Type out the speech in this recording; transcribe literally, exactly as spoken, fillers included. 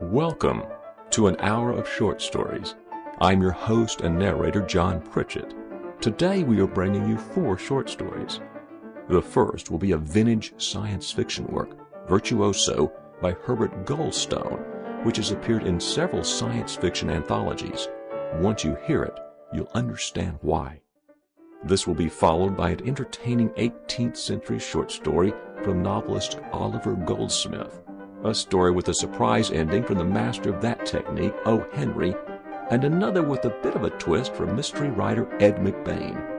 Welcome to an hour of short stories. I'm your host and narrator, John Pritchett. Today we are bringing you four short stories. The first will be a vintage science fiction work, Virtuoso, by Herbert Goldstone, which has appeared in several science fiction anthologies. Once you hear it, you'll understand why. This will be followed by an entertaining eighteenth century short story from novelist Oliver Goldsmith, a story with a surprise ending from the master of that technique, O. Henry, and another with a bit of a twist from mystery writer Ed McBain.